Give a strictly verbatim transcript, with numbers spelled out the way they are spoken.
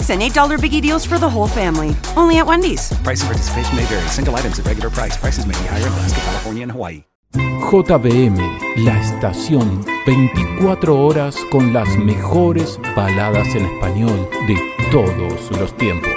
Six and eight dollar biggie deals for the whole family. Only at Wendy's. Price and participation may vary. Single items at regular price. Prices may be higher in Alaska, California, and Hawaii. J B M, la estación, veinticuatro horas con las mejores baladas en español de todos los tiempos.